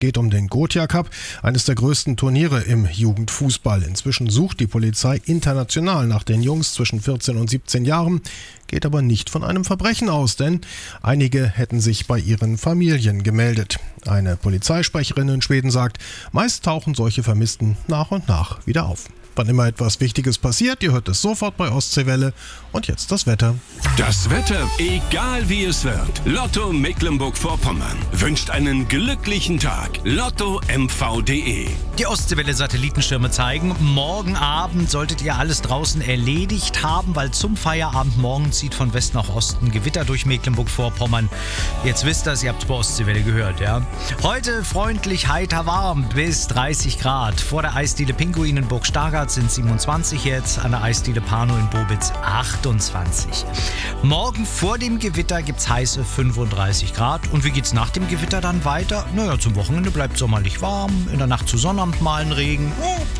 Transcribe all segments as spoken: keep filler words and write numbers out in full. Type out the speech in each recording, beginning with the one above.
Geht um den Gothia Cup, eines der größten Turniere im Jugendfußball. Inzwischen sucht die Polizei international nach den Jungs zwischen vierzehn und siebzehn Jahren, geht aber nicht von einem Verbrechen aus, denn einige hätten sich bei ihren Familien gemeldet. Eine Polizeisprecherin in Schweden sagt, meist tauchen solche Vermissten nach und nach wieder auf. Wann immer etwas Wichtiges passiert, ihr hört es sofort bei Ostseewelle. Und jetzt das Wetter. Das Wetter, egal wie es wird. Lotto Mecklenburg-Vorpommern wünscht einen glücklichen Tag. Lotto M V punkt de. Die Ostseewelle-Satellitenschirme zeigen, morgen Abend solltet ihr alles draußen erledigt haben, weil zum Feierabend morgen zieht von West nach Osten Gewitter durch Mecklenburg-Vorpommern. Jetzt wisst ihr es, ihr habt es bei Ostseewelle gehört, ja. Heute freundlich heiter warm bis dreißig Grad. Vor der Eisdiele Pinguin in Burg Stargard sind siebenundzwanzig jetzt, an der Eisdiele Pano in Bobitz achtundzwanzig. Morgen vor dem Gewitter gibt's heiße fünfunddreißig Grad. Und wie geht's nach dem Gewitter dann weiter? Naja, zum Wochenende bleibt sommerlich warm, in der Nacht zu Sonnabend mal ein Regen.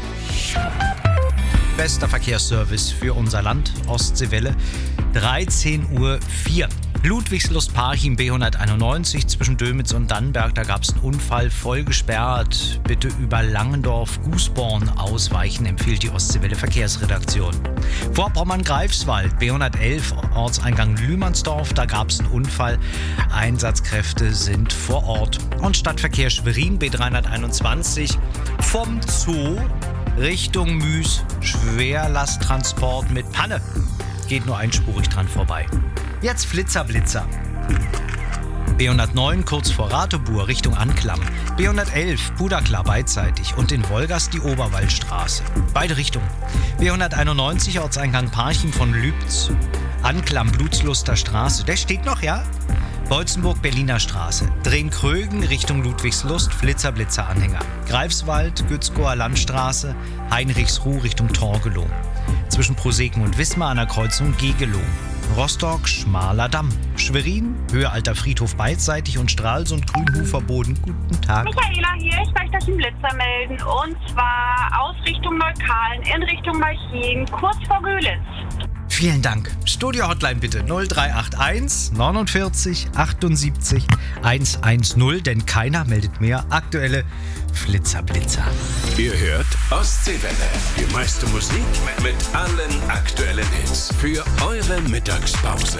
Bester Verkehrsservice für unser Land, Ostseewelle, dreizehn Uhr vier. Ludwigslust-Parchim B hunderteinundneunzig zwischen Dömitz und Dannenberg, da gab es einen Unfall, voll gesperrt. Bitte über Langendorf-Gußborn ausweichen, empfiehlt die Ostseewelle Verkehrsredaktion. Vorpommern-Greifswald B hundertelf, Ortseingang Lühmannsdorf, da gab es einen Unfall. Einsatzkräfte sind vor Ort. Und Stadtverkehr Schwerin B dreihunderteinundzwanzig vom Zoo Richtung Müs, Schwerlasttransport mit Panne. Geht nur einspurig dran vorbei. Jetzt Flitzerblitzer. B hundertneun kurz vor Ratebur Richtung Anklam. B hundertelf Puderklar beidseitig und in Wolgast die Oberwaldstraße. Beide Richtungen. B hunderteinundneunzig Ortseingang Parchim von Lübz. Anklam Blutsluster Straße. Der steht noch, ja? Beutzenburg Berliner Straße. Drehen-Krögen Richtung Ludwigslust, Flitzerblitzer-Anhänger. Greifswald, Gützkower Landstraße, Heinrichsruh Richtung Torgelow. Zwischen Proseken und Wismar an der Kreuzung Gegelow. Rostock, Schmaler Damm. Schwerin, Höhe Alter Friedhof beidseitig und Stralsund, Grünhufer Boden. Guten Tag. Michaela hier, ich möchte euch einen Blitzer melden. Und zwar aus Richtung Neukalen in Richtung Malchin, kurz vor Görlitz. Vielen Dank. Studio-Hotline bitte null drei acht eins neunundvierzig achtundsiebzig hundertzehn, denn keiner meldet mehr aktuelle Flitzerblitzer. Ihr hört Ostseewelle. Die meiste Musik mit allen aktuellen Hits für eure Mittagspause.